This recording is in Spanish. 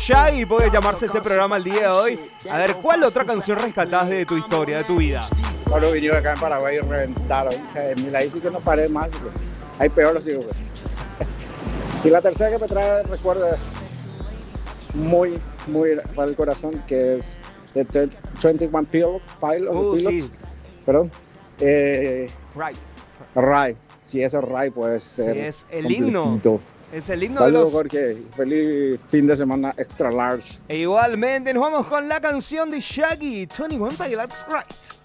Shaggy puede llamarse este programa el día de hoy. A ver, ¿cuál otra canción rescatás de tu historia, de tu vida? Cuando vinieron acá en Paraguay y reventaron. Mira, ahí sí que no paré más. Hay peor, sí, güey. Y la tercera que me trae recuerdo muy para el corazón, que es de 21 Pilots. Sí. Perdón. Right. Ray. Si es Ray, puede ser. Sí, es el himno. Es el himno Saludos, de los... Jorge. Feliz fin de semana extra large. E igualmente nos vamos con la canción de Shaggy, 21 Pilots, Right.